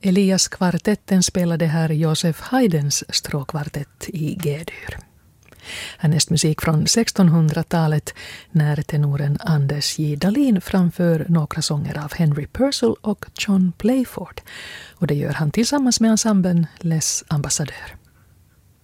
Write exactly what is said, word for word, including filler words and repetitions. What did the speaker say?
Elias-kvartetten spelade här Josef Haydns stråkkvartett i G-dur. Härnäst musik från sextonhundratalet när tenoren Anders J. Dahlin framför några sånger av Henry Purcell och John Playford. Och det gör han tillsammans med ensemblen Les Ambassadeurs.